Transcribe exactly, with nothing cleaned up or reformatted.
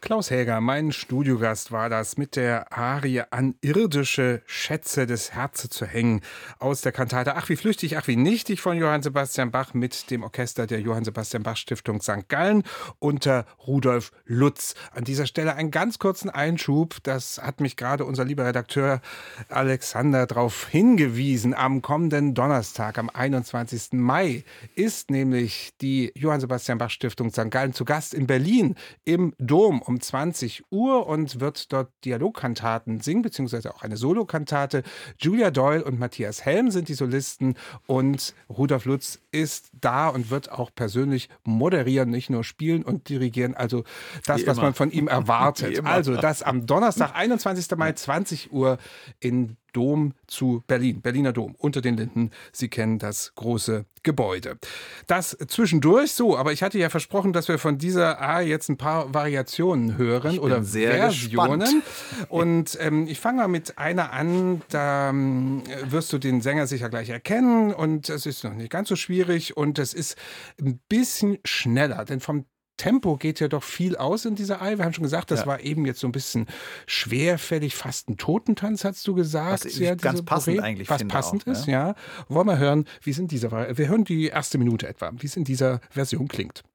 Klaus Häger, mein Studiogast war das mit der Arie An irdische Schätze des Herzens zu hängen aus der Kantate Ach wie flüchtig, ach wie nichtig von Johann Sebastian Bach mit dem Orchester der Johann Sebastian Bach Stiftung Sankt Gallen unter Rudolf Lutz. An dieser Stelle einen ganz kurzen Einschub, das hat mich gerade unser lieber Redakteur Alexander darauf hingewiesen. Am kommenden Donnerstag, am einundzwanzigsten Mai, ist nämlich die Johann Sebastian Bach Stiftung Sankt Gallen zu Gast in Berlin im Dom um zwanzig Uhr und wird dort Dialogkantaten singen, beziehungsweise auch eine Solokantate. Julia Doyle und Matthias Helm sind die Solisten und Rudolf Lutz ist da und wird auch persönlich moderieren, nicht nur spielen und dirigieren. Also das, was man von ihm erwartet. Also das am Donnerstag, einundzwanzigsten Mai, zwanzig Uhr in Dom zu Berlin, Berliner Dom, unter den Linden. Sie kennen das große Gebäude. Das zwischendurch so, aber ich hatte ja versprochen, dass wir von dieser A jetzt ein paar Variationen hören oder Versionen. Gespannt. Und ähm, ich fange mal mit einer an, da ähm, wirst du den Sänger sicher gleich erkennen und es ist noch nicht ganz so schwierig und es ist ein bisschen schneller, denn vom Tempo geht ja doch viel aus in dieser Ei. Wir haben schon gesagt, das ja. war eben jetzt so ein bisschen schwerfällig, fast ein Totentanz, hast du gesagt. Was ja, ganz passend Poet, eigentlich was finde passend auch, ist, ja. ja. Wollen wir hören, wie es in dieser, wir hören die erste Minute etwa, wie es in dieser Version klingt.